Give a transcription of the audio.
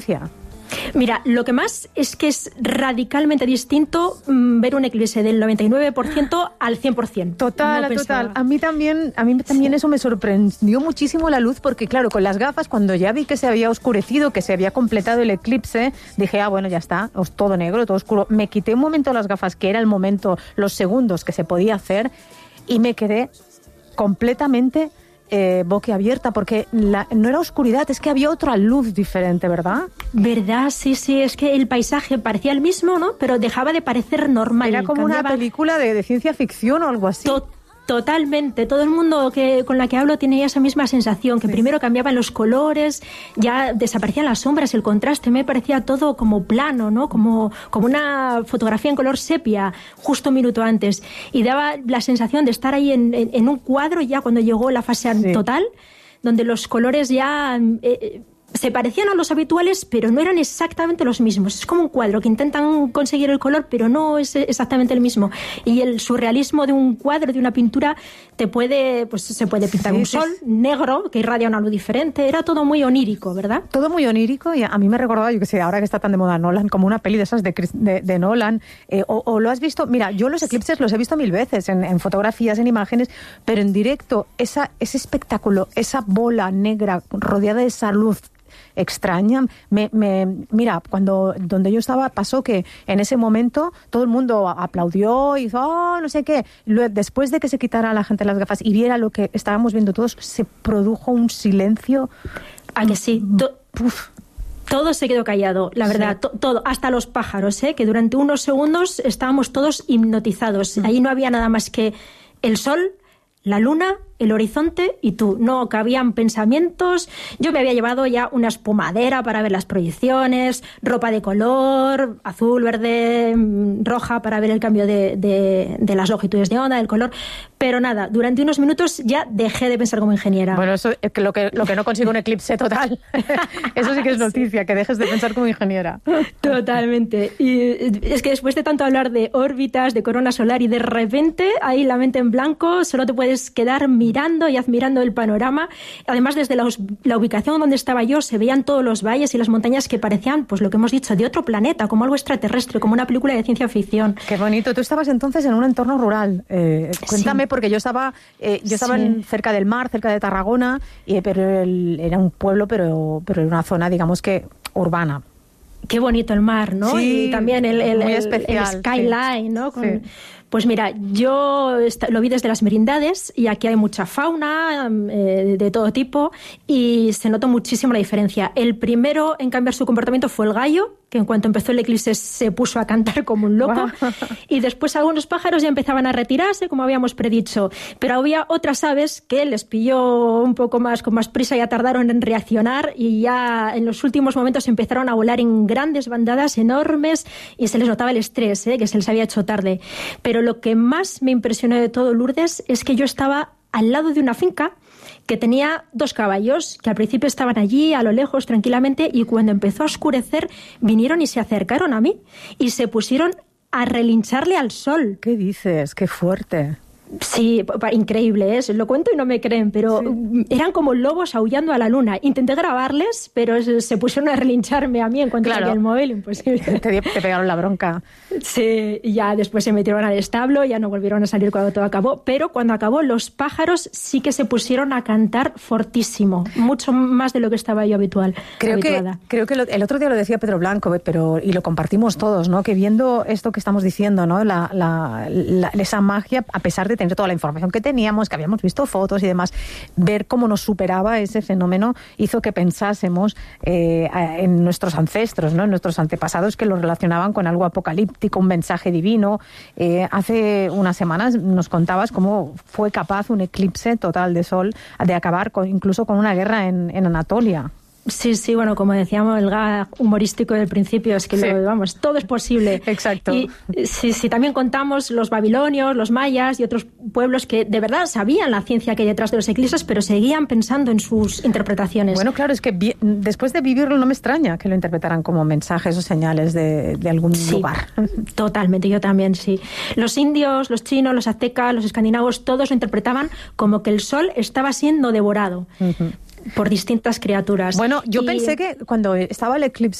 Mira, lo que más es que es radicalmente distinto ver un eclipse del 99% al 100%. Total. A mí también eso me sorprendió muchísimo la luz, porque claro, con las gafas, cuando ya vi que se había oscurecido, que se había completado el eclipse, dije, bueno, ya está, todo negro, todo oscuro. Me quité un momento las gafas, que era el momento, los segundos que se podía hacer, y me quedé completamente boquiabierta, porque no era oscuridad, es que había otra luz diferente, ¿verdad? ¿Verdad? Sí, es que el paisaje parecía el mismo, ¿no? Pero dejaba de parecer normal. Era como una película de ciencia ficción o algo así. Totalmente. Todo el mundo con la que hablo tiene esa misma sensación, que primero cambiaban los colores, ya desaparecían las sombras, el contraste, me parecía todo como plano, ¿no? Como una fotografía en color sepia, justo un minuto antes. Y daba la sensación de estar ahí en un cuadro ya cuando llegó la fase total, donde los colores ya se parecían a los habituales, pero no eran exactamente los mismos. Es como un cuadro que intentan conseguir el color, pero no es exactamente el mismo. Y el surrealismo de un cuadro, de una pintura, se puede pintar un sol negro que irradia una luz diferente. Era todo muy onírico, ¿verdad? Todo muy onírico, y a mí me recordaba, yo que sé, ahora que está tan de moda Nolan, como una peli de esas de Nolan. O lo has visto, mira, yo los eclipses los he visto 1000 veces, en fotografías, en imágenes, pero en directo, ese espectáculo, esa bola negra rodeada de esa luz extraña. Mira, donde yo estaba pasó que en ese momento todo el mundo aplaudió y hizo no sé qué. Después de que se quitara la gente las gafas y viera lo que estábamos viendo todos, se produjo un silencio. ¿A que sí? Todo se quedó callado, la verdad, todo, hasta los pájaros, que durante unos segundos estábamos todos hipnotizados. Ahí no había nada más que el sol, la luna, el horizonte y tú. No cabían pensamientos. Yo me había llevado ya una espumadera para ver las proyecciones, ropa de color, azul, verde, roja, para ver el cambio de las longitudes de onda, del color. Pero nada, durante unos minutos ya dejé de pensar como ingeniera. Bueno, eso es lo que no consigue un eclipse total. Eso sí que es noticia, que dejes de pensar como ingeniera. Totalmente. Y es que después de tanto hablar de órbitas, de corona solar, y de repente ahí la mente en blanco, solo te puedes quedar mirando y admirando el panorama. Además, desde la ubicación donde estaba yo, se veían todos los valles y las montañas que parecían, pues lo que hemos dicho, de otro planeta, como algo extraterrestre, como una película de ciencia ficción. Qué bonito. Tú estabas entonces en un entorno rural. Cuéntame, porque yo estaba cerca del mar, cerca de Tarragona, pero era un pueblo, pero era una zona, digamos que urbana. Qué bonito el mar, ¿no? Sí, y también el skyline, sí. ¿no? Pues mira, yo lo vi desde las merindades, y aquí hay mucha fauna de todo tipo, y se notó muchísimo la diferencia. El primero en cambiar su comportamiento fue el gallo, que en cuanto empezó el eclipse se puso a cantar como un loco. Wow. Y después algunos pájaros ya empezaban a retirarse, como habíamos predicho. Pero había otras aves que les pilló un poco más, con más prisa, ya tardaron en reaccionar, y ya en los últimos momentos empezaron a volar en grandes bandadas enormes, y se les notaba el estrés, que se les había hecho tarde. Pero lo que más me impresionó de todo, Lourdes, es que yo estaba al lado de una finca que tenía 2 caballos, que al principio estaban allí a lo lejos tranquilamente, y cuando empezó a oscurecer vinieron y se acercaron a mí y se pusieron a relincharle al sol. ¿Qué dices? ¡Qué fuerte! Sí, increíble, ¿eh? Lo cuento y no me creen, pero eran como lobos aullando a la luna. Intenté grabarles, pero se pusieron a relincharme a mí en cuanto saqué el móvil, imposible. Te pegaron la bronca. Sí, ya después se metieron al establo, ya no volvieron a salir cuando todo acabó, pero cuando acabó los pájaros sí que se pusieron a cantar fortísimo, mucho más de lo que estaba yo habitual. Creo que el otro día lo decía Pedro Blanco, y lo compartimos todos, ¿no? Que viendo esto que estamos diciendo, ¿no? Esa magia, a pesar de tener toda la información que teníamos, que habíamos visto fotos y demás, ver cómo nos superaba ese fenómeno hizo que pensásemos en nuestros ancestros, ¿no? En nuestros antepasados, que lo relacionaban con algo apocalíptico, un mensaje divino. Hace unas semanas nos contabas cómo fue capaz un eclipse total de sol de acabar incluso con una guerra en Anatolia. Sí, bueno, como decíamos, el gag humorístico del principio es que todo es posible. Exacto. Y sí, también contamos los babilonios, los mayas y otros pueblos que de verdad sabían la ciencia que hay detrás de los eclipses, pero seguían pensando en sus interpretaciones. Bueno, claro, es que después de vivirlo no me extraña que lo interpretaran como mensajes o señales de algún lugar. Totalmente, yo también, sí. Los indios, los chinos, los aztecas, los escandinavos, todos lo interpretaban como que el sol estaba siendo devorado. Uh-huh. por distintas criaturas. Bueno, yo pensé que cuando estaba el eclipse